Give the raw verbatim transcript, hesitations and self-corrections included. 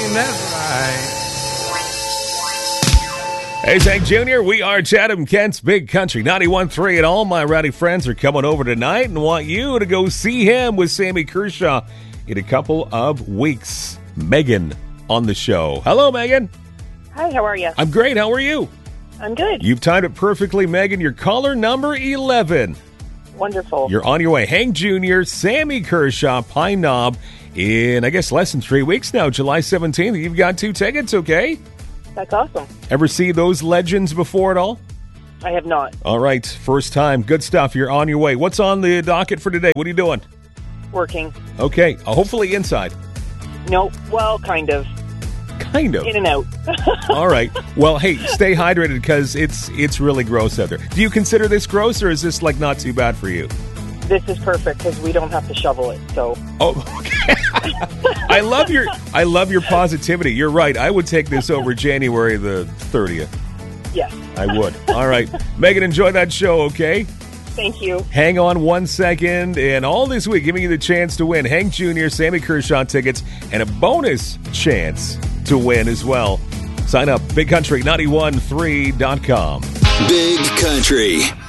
That's right. Hey, Hank Junior, we are Chatham Kent's Big Country ninety-one point three, and all my rowdy friends are coming over tonight and want you to go see him with Sammy Kershaw in a couple of weeks. Megan on the show. Hello, Megan. Hi, how are you? I'm great. How are you? I'm good. You've timed it perfectly, Megan. You're caller number eleven. Wonderful. You're on your way. Hank Junior, Sammy Kershaw, Pine Knob in, I guess, less than three weeks now, July seventeenth. You've got two tickets, okay? That's awesome. Ever see those legends before at all? I have not. All right, first time. Good stuff. You're on your way. What's on the docket for today? What are you doing? Working. Okay, uh, hopefully inside. No, well, kind of. Kind of. In and out. All right. Well, hey, stay hydrated because it's it's really gross out there. Do you consider this gross, or is this like not too bad for you? This is perfect because we don't have to shovel it. So. Oh, okay. I love your I love your positivity. You're right. I would take this over January the thirtieth. Yes. I would. All right, Megan, enjoy that show. Okay. Thank you. Hang on one second, and all this week giving you the chance to win Hank Junior, Sammy Kershaw tickets, and a bonus chance to win as well. Sign up, big country nine one three dot com. Big Country